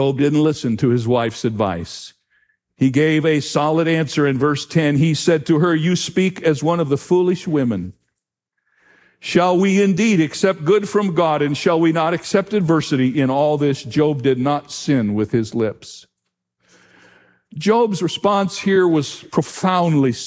Job didn't listen to his wife's advice. He gave a solid answer in verse 10. He said to her, "You speak as one of the foolish women. Shall we indeed accept good from God, and shall we not accept adversity? In all this, Job did not sin with his lips." Job's response here was profoundly